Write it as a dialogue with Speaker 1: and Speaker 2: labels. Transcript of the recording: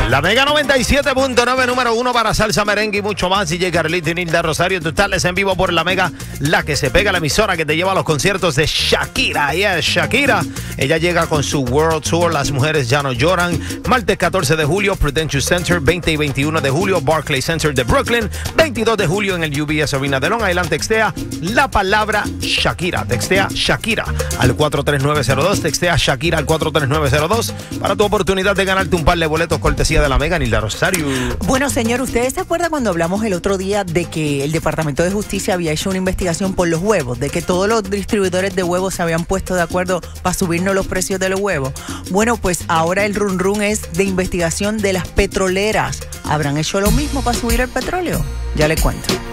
Speaker 1: La Mega 97.9, número 1 para salsa, merengue y mucho más. DJ Carlito y Nilda Rosario, tú estás en vivo por La Mega, la que se pega, la emisora que te lleva a los conciertos de Shakira. Yes, Shakira. Ella llega con su World Tour, Las Mujeres Ya No Lloran. Martes 14 de julio, Prudential Center. 20 y 21 de julio, Barclays Center de Brooklyn. 22 de julio en el UBS Arena de Long Island. Textea la palabra Shakira. Textea Shakira al 43902. Textea Shakira al 43902 para tu oportunidad de ganarte un par de boletos cortesía de La Mega, Nilda Rosario.
Speaker 2: Bueno, señor, ¿ustedes se acuerdan cuando hablamos el otro día de que el Departamento de Justicia había hecho una investigación por los huevos? De que todos los distribuidores de huevos se habían puesto de acuerdo para subirnos los precios de los huevos. Bueno, pues ahora el run run es de investigación de las petroleras. ¿Habrán hecho lo mismo para subir el petróleo? Ya le cuento.